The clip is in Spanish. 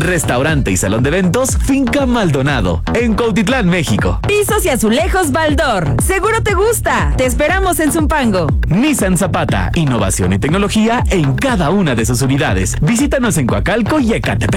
Restaurante y salón de eventos Finca Maldonado, en Cuautitlán, México. Pisos y azulejos Baldor. Seguro te gusta. Te esperamos en Zumpango. Nissan Zapata, innovación y tecnología en cada una de sus unidades. Visítanos en Coacalco y Ecatepec.